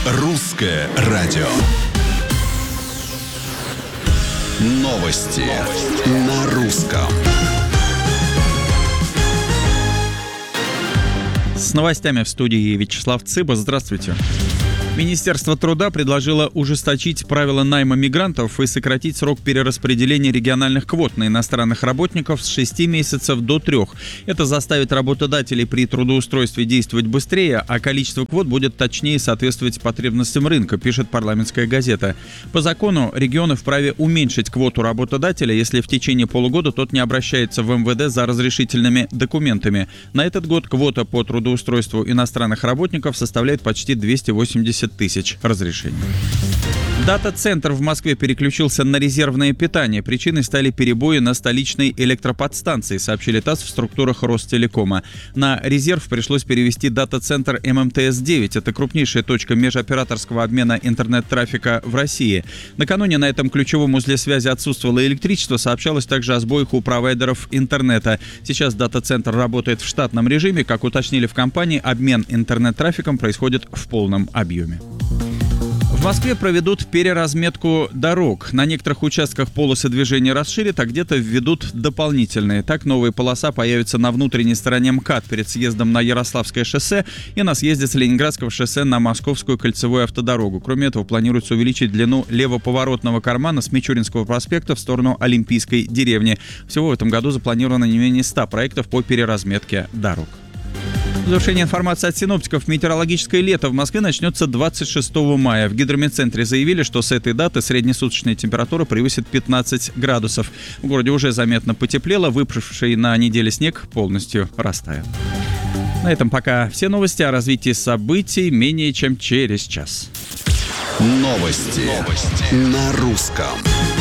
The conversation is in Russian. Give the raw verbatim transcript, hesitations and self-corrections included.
Русское радио. Новости на русском. С новостями в студии Вячеслав Цыба. Здравствуйте. Министерство труда предложило ужесточить правила найма мигрантов и сократить срок перераспределения региональных квот на иностранных работников с шести месяцев до трех. Это заставит работодателей при трудоустройстве действовать быстрее, а количество квот будет точнее соответствовать потребностям рынка, пишет «Парламентская газета». По закону регионы вправе уменьшить квоту работодателя, если в течение полугода тот не обращается в эм вэ дэ за разрешительными документами. На этот год квота по трудоустройству иностранных работников составляет почти двести восемьдесят тысяч разрешений. Дата-центр в Москве переключился на резервное питание. Причиной стали перебои на столичной электроподстанции, сообщили ТАСС в структурах Ростелекома. На резерв пришлось перевести дата-центр эм эм тэ эс девять. Это крупнейшая точка межоператорского обмена интернет-трафика в России. Накануне на этом ключевом узле связи отсутствовало электричество. Сообщалось также о сбоях у провайдеров интернета. Сейчас дата-центр работает в штатном режиме. Как уточнили в компании, обмен интернет-трафиком происходит в полном объеме. В Москве проведут переразметку дорог. На некоторых участках полосы движения расширят, а где-то введут дополнительные. Так, новая полоса появится на внутренней стороне МКАД перед съездом на Ярославское шоссе и на съезде с Ленинградского шоссе на Московскую кольцевую автодорогу. Кроме этого, планируется увеличить длину левоповоротного кармана с Мичуринского проспекта в сторону Олимпийской деревни. Всего в этом году запланировано не менее ста проектов по переразметке дорог. В завершение информации от синоптиков. Метеорологическое лето в Москве начнется двадцать шестого мая. В гидрометцентре заявили, что с этой даты среднесуточная температура превысит пятнадцать градусов. В городе уже заметно потеплело, выпавший на неделе снег полностью растаял. На этом пока все новости. О развитии событий менее чем через час. Новости, Новости. на русском.